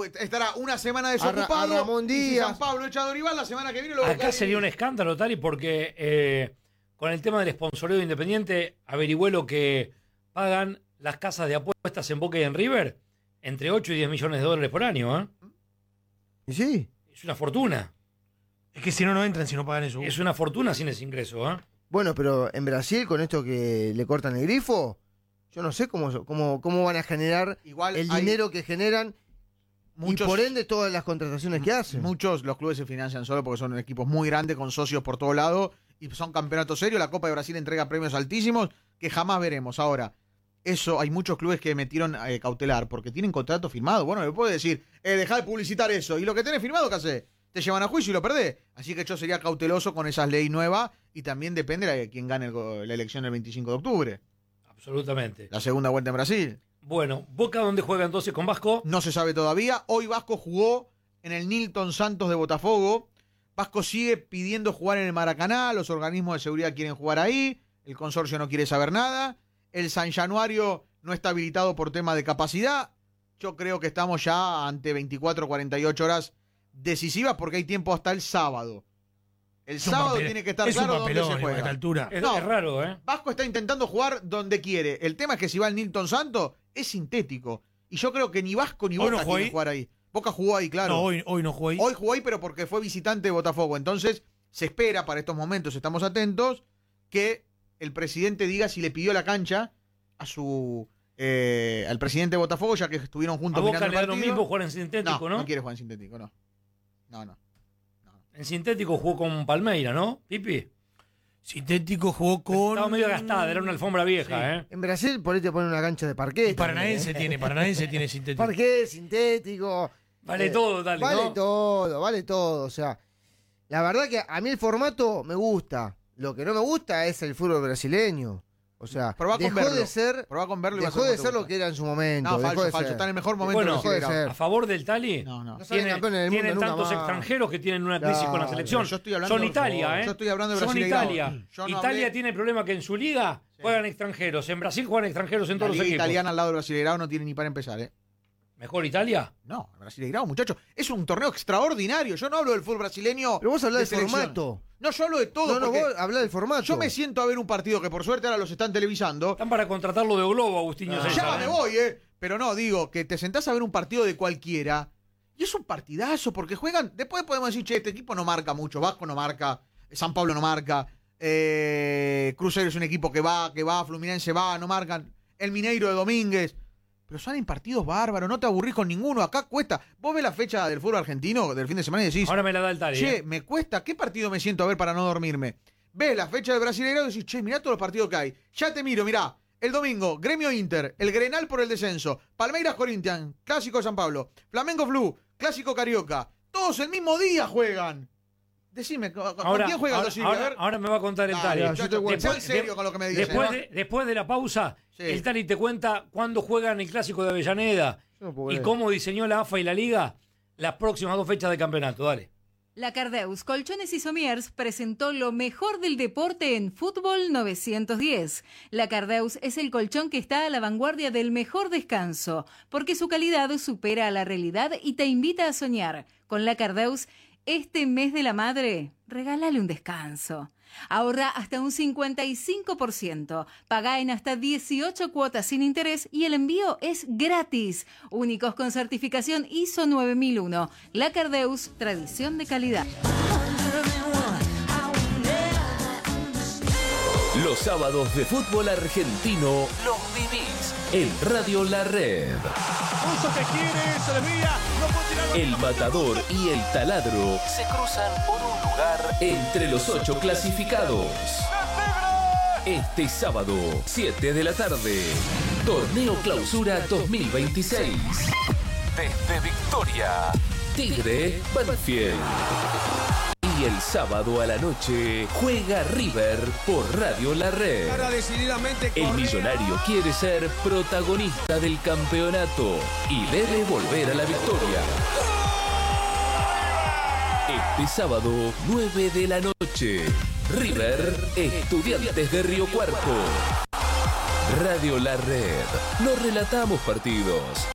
estará una semana desocupado. A Ramón Díaz. Y si San Pablo echa a Dorival, la semana que viene lo Acá sería un escándalo, Tali, porque con el tema del sponsoreo de Independiente, averigüé lo que pagan las casas de apuestas en Boca y en River, entre 8 y 10 millones de dólares por año. ¿Eh? ¿Y sí? Es una fortuna. Es que si no entran, si no pagan eso. Es una fortuna sin ese ingreso. ¿Eh? Bueno, pero en Brasil, con esto que le cortan el grifo, yo no sé cómo van a generar Igual el dinero que generan y por ende todas las contrataciones que hacen. Muchos los clubes se financian solo porque son equipos muy grandes con socios por todo lado y son campeonatos serios. La Copa de Brasil entrega premios altísimos que jamás veremos. Ahora, eso hay muchos clubes que metieron cautelar porque tienen contrato firmado. Bueno, le puedo decir, dejá de publicitar eso. ¿Y lo que tenés firmado qué hacés? Te llevan a juicio y lo perdés. Así que yo sería cauteloso con esas leyes nuevas y también depende de quién gane la elección el 25 de octubre. Absolutamente. La segunda vuelta en Brasil. Bueno, ¿Boca dónde juega entonces con Vasco? No se sabe todavía. Hoy Vasco jugó en el Nilton Santos de Botafogo. Vasco sigue pidiendo jugar en el Maracaná. Los organismos de seguridad quieren jugar ahí. El consorcio no quiere saber nada. El San Januario no está habilitado por tema de capacidad. Yo creo que estamos ya ante 24 o 48 horas decisivas porque hay tiempo hasta el sábado. El sábado tiene que estar claro dónde se juega. A esta altura. Es raro, ¿eh? Vasco está intentando jugar donde quiere. El tema es que si va al Nilton Santos es sintético. Y yo creo que ni Vasco ni Boca quieren jugar ahí. Boca jugó ahí, claro. No, hoy no jugó ahí. Hoy jugó ahí, pero porque fue visitante de Botafogo. Entonces, se espera para estos momentos, estamos atentos, que el presidente diga si le pidió la cancha a al presidente de Botafogo, ya que estuvieron juntos mirando el partido. A Boca le da lo mismo jugar en sintético, ¿no? No quiere jugar en sintético, no. En sintético jugó con Palmeira, ¿no, Pipi? Sintético jugó con... Estaba medio gastada, era una alfombra vieja, sí. ¿eh? En Brasil por ahí te ponen una cancha de parquet. Paranaense tiene sintético. Parquet, sintético. Vale todo, dale, vale ¿no? Vale todo. O sea, la verdad que a mí el formato me gusta. Lo que no me gusta es el fútbol brasileño. O sea, dejó de ser lo que era en su momento. No, falso. Está en el mejor momento. Bueno, a favor del Tali, no tienen tantos extranjeros que tienen una crisis con la selección. Son Italia, ¿eh? Yo estoy hablando de Brasil. Son Italia. Italia tiene el problema que en su liga juegan extranjeros. En Brasil juegan extranjeros en todos los equipos. La liga italiana al lado del Brasileirao no tiene ni para empezar, ¿eh? ¿Mejor Italia? No, el Brasileirao, muchachos. Es un torneo extraordinario. Yo no hablo del fútbol brasileño. Pero vos hablás del formato. No, yo hablo de todo. No, vos hablás del formato. Yo me siento a ver un partido que por suerte ahora los están televisando. Están para contratarlo de Globo, Agustinho César. Ya me voy, Pero no, digo, que te sentás a ver un partido de cualquiera. Y es un partidazo, porque juegan. Después podemos decir, che, este equipo no marca mucho. Vasco no marca. San Pablo no marca. Cruzeiro es un equipo que va. Fluminense va, no marcan. El Mineiro de Domínguez. Pero salen partidos bárbaros, no te aburrís con ninguno. Acá cuesta. Vos ves la fecha del fútbol argentino del fin de semana y decís... Ahora me la da el Tali. Che, me cuesta. ¿Qué partido me siento a ver para no dormirme? Ves la fecha del Brasileirao y decís, che, mirá todos los partidos que hay. Ya te miro, mirá. El domingo, Gremio Inter, el Grenal por el descenso, Palmeiras Corinthians, Clásico de San Pablo, Flamengo Flu, Clásico Carioca. Todos el mismo día juegan. Decime, ¿con quién juega el Brasil? Ahora me va a contar el Tali. Serio con lo que me dices. Después de la pausa, el Tali te cuenta cuándo juegan el Clásico de Avellaneda y cómo diseñó la AFA y la Liga las próximas 2 fechas de campeonato. Dale. La Cardeus Colchones y Somiers presentó lo mejor del deporte en Fútbol 910. La Cardeus es el colchón que está a la vanguardia del mejor descanso, porque su calidad supera a la realidad y te invita a soñar. Con la Cardeus, este mes de la madre, regálale un descanso. Ahorra hasta un 55%. Paga en hasta 18 cuotas sin interés y el envío es gratis. Únicos con certificación ISO 9001. La Cardeus, tradición de calidad. Los sábados de fútbol argentino los vivís en Radio La Red. El Matador y el Taladro se cruzan por un lugar entre los 8 clasificados. Este sábado, 7 de la tarde, Torneo Clausura 2026. Desde Victoria, Tigre Banfield. Y el sábado a la noche juega River por Radio La Red. El millonario quiere ser protagonista del campeonato y debe volver a la victoria. Este sábado, 9 de la noche, River, Estudiantes de Río Cuarto. Radio La Red. No relatamos partidos,